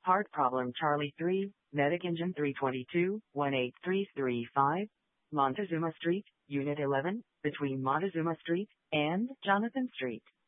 Part problem Charlie 3, Medic Engine 322, 18335, Montezuma Street, Unit 11, between Montezuma Street and Jonathan Street.